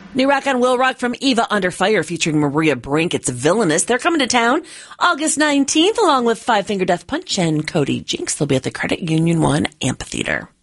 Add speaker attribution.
Speaker 1: New Rock on Will Rock from Eva Under Fire featuring Maria Brink. It's Villainous. They're coming to town August 19th along with Five Finger Death Punch and Cody Jinks. They'll be at the Credit Union 1 Amphitheater.